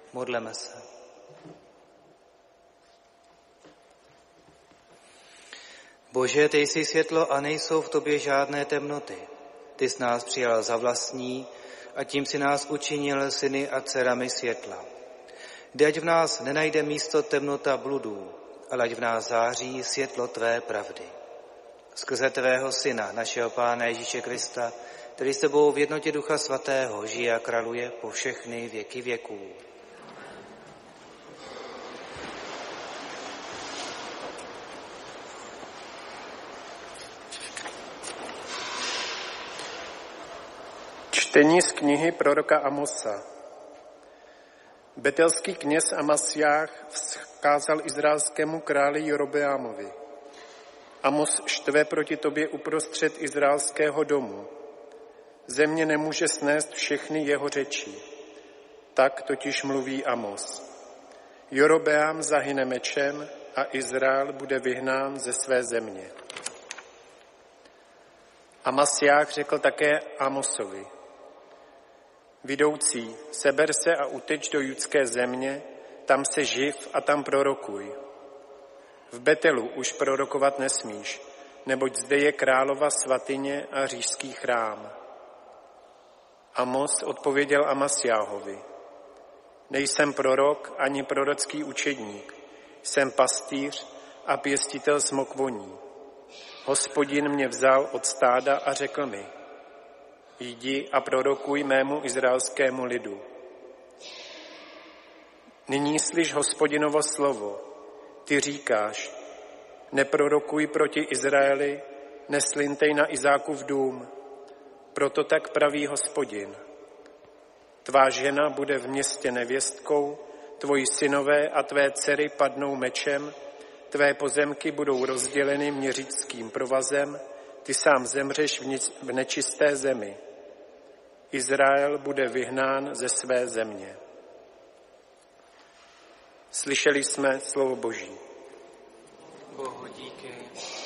Modleme se. Bože, ty jsi světlo a nejsou v tobě žádné temnoty. Ty jsi nás přijal za vlastní a tím si nás učinil syny a dcerami světla. Kdy ať v nás nenajde místo temnota bludů, ale ať v nás září světlo tvé pravdy. Skrze tvého syna, našeho Pána Ježíše Krista, který s tebou v jednotě Ducha Svatého žije a králuje po všechny věky věků. Čtení z knihy proroka Amosa. Betelský kněz Amasiách vzkázal izraelskému králi Jorobeámovi. Amos štve proti tobě uprostřed izraelského domu. Země nemůže snést všechny jeho řeči. Tak totiž mluví Amos. Jorobeám zahyne mečem a Izrael bude vyhnán ze své země. Amasiách řekl také Amosovi. Vidoucí, seber se a uteč do judské země, tam se živ a tam prorokuj. V Betelu už prorokovat nesmíš, neboť zde je králova svatyně a říšský chrám. Amos odpověděl Amasiáhovi. Nejsem prorok ani prorocký učedník, jsem pastýř a pěstitel smokvoní. Hospodin mě vzal od stáda a řekl mi, jdi a prorokuj mému izraelskému lidu. Nyní slyš Hospodinovo slovo. Ty říkáš, neprorokuj proti Izraeli, neslintej na Izákův dům. Proto tak praví Hospodin. Tvá žena bude v městě nevěstkou, tvoji synové a tvé dcery padnou mečem, tvé pozemky budou rozděleny měřickým provazem, ty sám zemřeš v nečisté zemi. Izrael bude vyhnán ze své země. Slyšeli jsme slovo Boží. Bohu díky.